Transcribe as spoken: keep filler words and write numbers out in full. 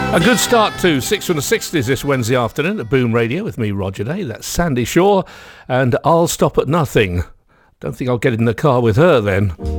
A good start to Six from the sixties this Wednesday afternoon at Boom Radio with me, Roger Day. That's Sandy Shaw and I'll Stop at Nothing. Don't think I'll get in the car with her then.